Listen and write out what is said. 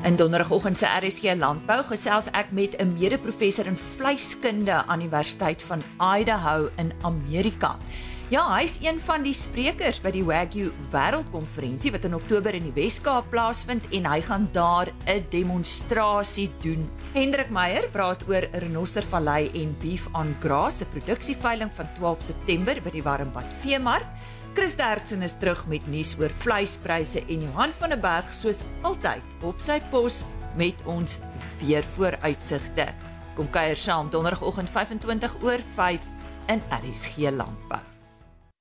In donderdagoggend se RSG Landbou gesels ek met 'n mede-professor in vleiskunde aan die Universiteit van Idaho in Amerika. Ja, hy is een van die sprekers by die Wagyu Wêreldkonferensie wat in Oktober in die Wes-Kaap plaasvind en hy gaan daar 'n demonstrasie doen. Hendrik Meyer praat oor Renostervallei en Beef on Grass, 'n produksieveiling van 12 September by die Warmbad Veemark. Chris Derksen is terug met nuus oor vleispryse en Johan van der Berg soos altyd op sy pos met ons weervooruitsigte. Kom kuier saam donderdagoggend 5:25 oor 5 in RSG Landbou.